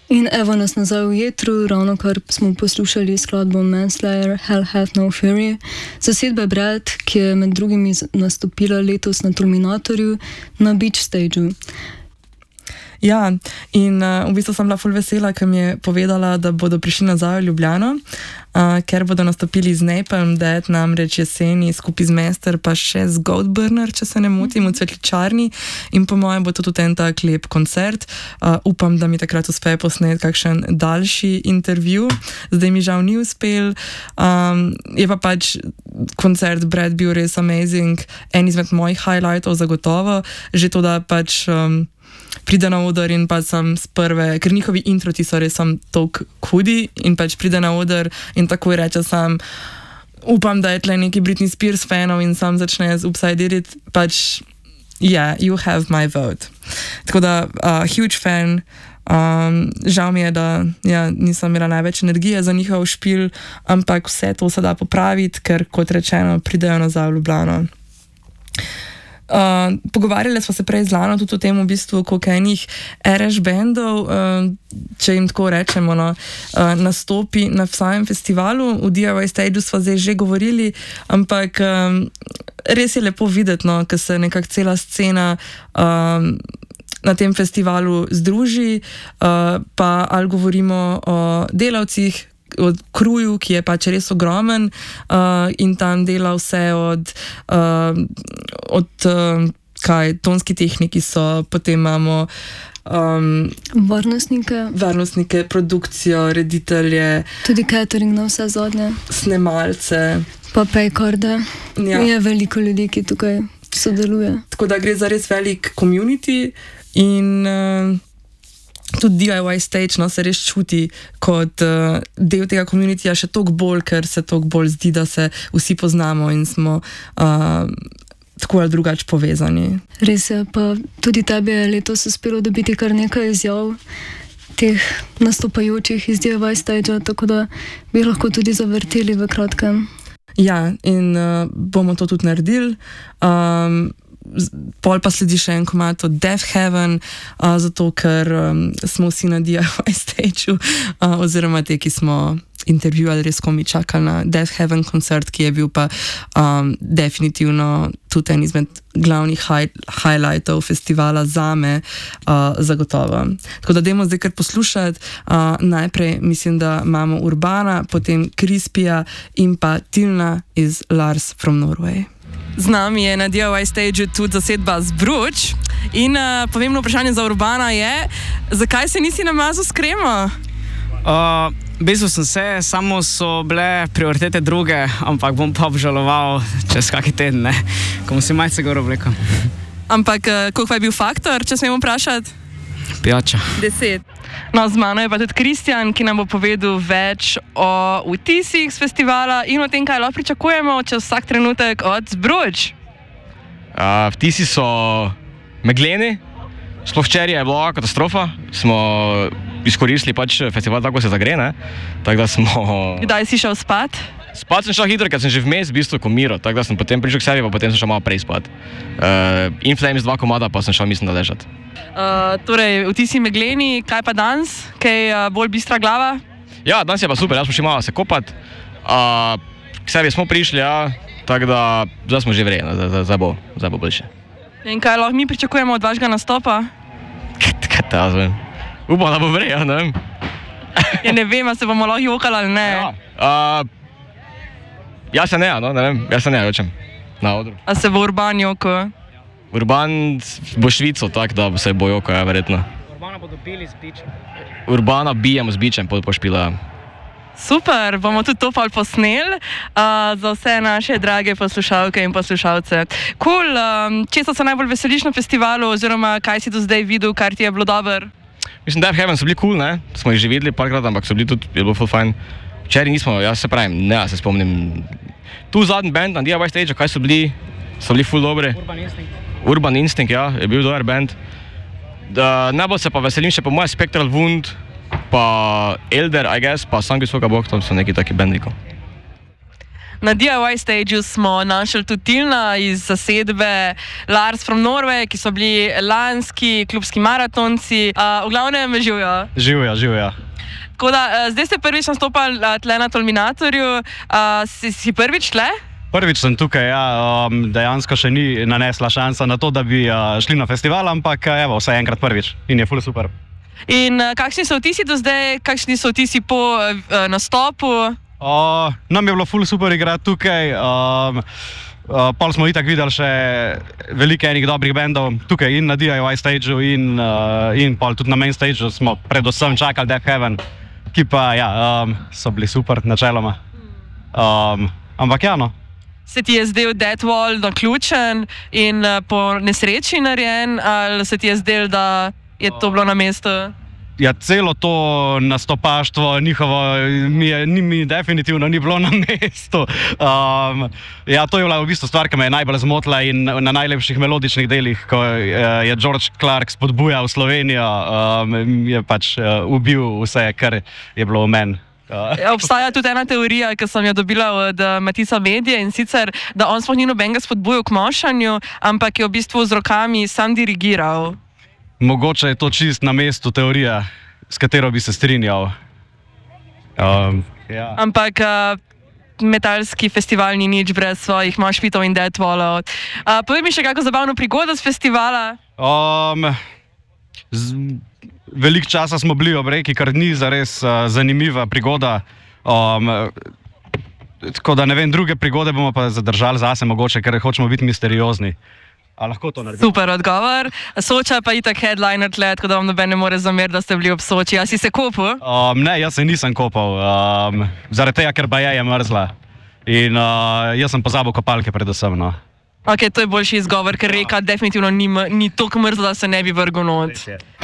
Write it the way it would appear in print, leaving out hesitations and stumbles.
In evo nas nazaj v jetru, ravno kar smo poslušali skladbo Manslayer, Hell Hath No Fury, zasedbe Brad, ki je med drugimi nastopila letos na Terminatorju na Beach Stageu. Ja, in v bistvu sem bila ful vesela, ker mi je povedala, da bodo prišli nazaj v Ljubljano, ker bodo nastopili z Napalm Death, namreč jeseni skupaj z Mester, pa še z Goatburner, če se ne motim, v Cvetličarni, in po mojem bo to tudi en tak lep koncert. Upam, da mi takrat uspe posneti kakšen daljši intervju, zdaj mi žal ni uspel. Je pa pač koncert Brad bil res amazing, en izmed mojih highlightov zagotovo, že to, da pač pride na oder in pa sem z prve, ker njihovi introti so res toliko hudi in pač pride na oder in takoj reče sam, upam, da je tle neki Britney Spears fanov in sam začne z Oops, I Did It, pač yeah, you have my vote. Tako da, huge fan, žal mi je, da nisem imela največ energije za njihov špil, ampak vse to se da popraviti, ker kot rečeno, pridejo nazaj v Ljubljano. Pogovarjali smo se prej z Lano tudi o tem v bistvu, koliko enih RŠ bendov, če jim tako rečemo, nastopi na samem festivalu. V DIY Stageu smo zdaj že govorili, ampak res je lepo videti, ker se nekako cela scena na tem festivalu združi, pa ali govorimo o delavcih, od Kruju, ki je pač res ogromen in tam dela vse od tonski tehniki so, potem imamo varnostnike, produkcijo, reditelje, tudi catering na vse zadnje, snemalce, pa paycorde. Je veliko ljudi, ki tukaj sodeluje. Tako da gre za res velik community in tudi DIY Stage se res čuti kot del tega communityja še toliko bolj, ker se toliko bolj zdi, da se vsi poznamo in smo tako ali drugače povezani. Res je, pa tudi tebi je letos uspelo dobiti kar nekaj izjav teh nastopajočih iz DIY Stagea, tako da bi lahko tudi zavrteli v kratkem. Ja, in bomo to tudi naredili. Pol pa sledi še en komad od Death Heaven, zato ker smo vsi na DIY Stageu, oziroma te, ki smo intervjuvali, res komi čakali na Death Heaven koncert, ki je bil pa definitivno tudi en izmed glavnih highlightov festivala zame, zagotovo. Tako da dajmo zdaj kar poslušati. Najprej mislim, da imamo Urbana, potem Crispija in pa Tilna iz Lars from Norway. Z nami je na DIY Stageu tudi zasedba Zbruč in pomembno vprašanje za Urbana je, zakaj se nisi namazal s kremo? V bistvu sem se, samo so bile prioritete druge, ampak bom pa obžaloval čez kaki teden, ko bom si majce gor oblekel. Ampak koliko je bil faktor, če smemo vprašati? Pijača. 10. No, z mano je pa tudi Kristjan, ki nam bo povedal več o vtisih z festivala in o tem, kaj lahko pričakujemo čez vsak trenutek od Zbruč. Vtisi so megleni, sploh včeraj je bila katastrofa, smo izkoristili pač festival tako se zagre, tako da smo... Kdaj si šel spat? Spat sem šel hitro, ker sem že vmes v bistvu komiral, tako da sem potem prišel k sebi, pa potem sem šel malo prej spat. In Flames 2 komada, pa sem šel mislim da ležati. Torej, vtisi megleni, kaj pa danes? Kaj bolj bistra glava? Ja, danes je pa super, jaz smo šli malo se kopati. K sebi smo prišli, tako da zdaj smo že vrejeni, zdaj bo boljše. In kaj lahko mi pričakujemo od vašega nastopa? Kaj ta zvem? Upam, da bo vreja, ne vem. Ja, ne vem, a se bomo lahko jokali ali ne. Jaz se ne jočem na odru. A se bo Urban joko? Urban bo Švico, tako da se bo joko, verjetno. Urbana bodo bili z bičem. Urbana bijemo z bičem, pošpila. Super, bomo tudi to pol posneli za vse naše drage poslušalke in poslušalce. Cool, česa se najbolj veseliš na festivalu, oziroma kaj si do zdaj videl, kar ti je bilo dobro? Mislim, Death Heaven so bili cool, smo jih že videli parkrat, ampak so bili tudi, je bilo full fajn. Včeraj nismo, jaz se pravim, se spomnim. Tu zadnji band na DIY Stageu, kaj so bili full dobri. Urban Instinct, ja, je bil dober band. Najbolj se pa veselim še po moje Spectral Wound, pa Elder, I guess, pa Sang Visoka Bog, tam so neki taki bandnikov. Na DIY stageu smo našli tudi Tilna iz zasedbe Lars from Norway, ki so bili lanski klubski maratonci. V glavnem živijo. Živijo. Tako da, zdaj ste prvič nastopali tle na Tolminatorju. Si prvič tle? Prvič sem tukaj, ja, dejansko še ni nanesla šansa na to, da bi šli na festival, ampak evo, vsaj enkrat prvič in je ful super. In kakšni so vtisi do zdaj, kakšni so vtisi po nastopu? Nam je bilo ful super igrati tukaj, pol smo itak videli še veliko enih dobrih bendov tukaj in na DIY stageu in pol tudi na main stageu smo predvsem čakali Death Heaven, ki pa ja, so bili super načeloma. Ampak ja, no. Se ti je zdel Death Wall naključen in po nesreči narejen, ali se ti je zdel, da je to bilo na mestu? Ja, celo to nastopaštvo njihovo mi definitivno ni bilo na mestu. Ja, to je bila v bistvu stvar, ki me je najbolj zmotila in na najlepših melodičnih delih, ko je George Clark spodbujal Slovenijo, je pač ubil vse, kar je bilo v meni. Obstaja tudi ena teorija, ki sem jo dobila od Matisa Medije, in sicer, da on sploh ni nobenega spodbujal k mošanju, ampak je v bistvu z rokami sam dirigiral. Mogoče je to čist na mestu teorija, s katero bi se strinjal. Ja. Ampak metalski festival ni nič brez svojih moshpitov in Death Wallov. Povej mi še kako zabavno prigodo z festivala? Veliko časa smo bili ob reki, kar ni zares zanimiva prigoda. Tako da ne vem, druge prigode bomo pa zadržali zase mogoče, ker hočemo biti misteriozni. A lahko to naredimo? Super odgovor. Soča pa itak headliner tle, tako da vam noben ne more zameriti, da ste bili ob Soči. A si se kopal? Ne, jaz se nisem kopal. Zaradi tega, ker baje je mrzla. In jaz sem pozabil kopalke predvsem, no. Ok, to je boljši izgovor, ker reka definitivno ni toliko mrzla, da se ne bi vrgel not.